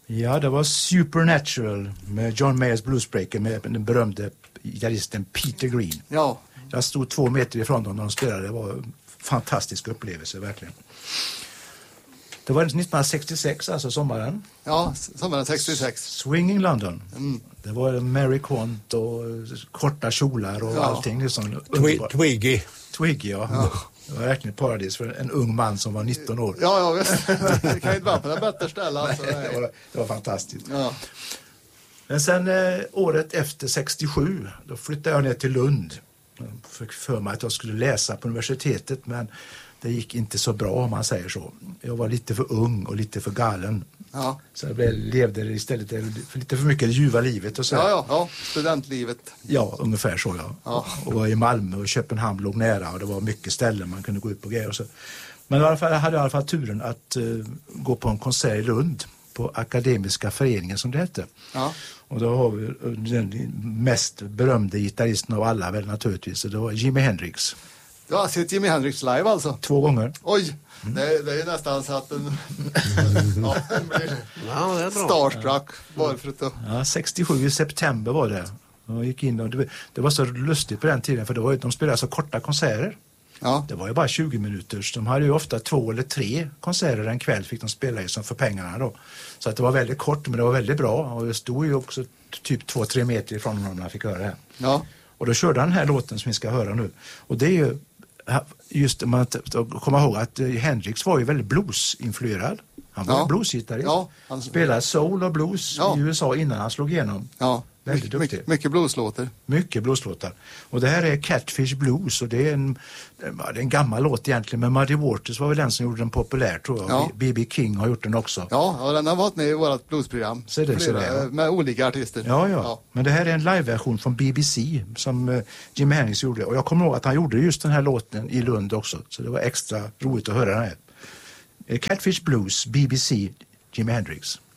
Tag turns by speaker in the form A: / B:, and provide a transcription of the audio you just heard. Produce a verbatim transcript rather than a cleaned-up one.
A: Ja, det var Supernatural med John Mayers Bluesbreaker med den berömde gitarristen Peter Green.
B: Ja.
A: Jag stod två meter ifrån dem när de spelade. Det var en fantastisk upplevelse, verkligen. Det var nittonhundrasextiosex, alltså sommaren.
B: Ja, sommaren sextiosex.
A: Swinging London.
B: Mm.
A: Det var Mary Quant och korta kjolar och
B: Ja.
A: allting. Liksom,
C: Twi- Twiggy.
A: Twiggy, ja.
B: Ja.
A: Det var verkligen ett paradis för en ung man som var nitton år.
B: Ja, ja, visst. Det kan inte vara på det bättre ställe. Alltså.
A: Nej, det, var, det var fantastiskt.
B: Ja.
A: Men sen eh, året efter sextiosju, då flyttade jag ner till Lund. Jag fick för mig att jag skulle läsa på universitetet, men det gick inte så bra om man säger så. Jag var lite för ung och lite för galen.
B: Ja.
A: Så jag blev, levde istället för lite för mycket det ljuva livet och så.
B: Ja, ja, ja, studentlivet.
A: Ja, ungefär så, ja.
B: Ja.
A: Och var i Malmö och Köpenhamn låg nära och det var mycket ställen man kunde gå ut på grejer och så. Men i alla fall, jag hade i alla fall turen att uh, gå på en konsert i Lund på Akademiska föreningen som det hette.
B: Ja.
A: Och då har vi den mest berömde gitarristen av alla väl naturligtvis, och det var Jimi Hendrix.
B: Du har sett Jimi Hendrix live alltså?
A: Två gånger.
B: Oj, mm. det, det är nästan så att en, ja, en blir
C: Ja, det är bra.
B: starstruck. Bara för att,
A: Ja, sextiosju i september var det. Och gick in och det, det var så lustigt på den tiden, för det var, de spelade så korta konserter.
B: ja.
A: Det var ju bara tjugo minuters. De hade ju ofta två eller tre konserter en kväll fick de spela i som för pengarna då. Så att det var väldigt kort, men det var väldigt bra. Och det stod ju också typ två, tre meter ifrån honom när man fick höra det här.
B: Ja.
A: Och då körde han den här låten som vi ska höra nu. Och det är ju just man kommer ihåg att Hendrix var ju väldigt bluesinfluerad. Han var
B: Ja.
A: en bluesgitarrist.
B: Ja, han
A: spelade soul och blues
B: Ja.
A: i U S A innan han slog igenom.
B: Ja,
A: Väldigt
B: mycket,
A: duktig.
B: mycket, mycket blueslåter.
A: Mycket blueslåtar. Och det här är Catfish Blues, och det är en, ja, det är en gammal låt egentligen, men Muddy Waters var väl den som gjorde den populär, tror jag.
B: Ja.
A: B B King har gjort den också.
B: Ja, och den har varit med i vårt bluesprogram.
A: Så det, så det, ja.
B: Med olika artister.
A: Ja, ja,
B: Ja.
A: Men det här är en liveversion från B B C som uh, Jimi Hendrix gjorde. Och jag kommer ihåg att han gjorde just den här låten i Lund också. Så det var extra roligt att höra den här. Catfish Blues, B B C, Jimi Hendrix.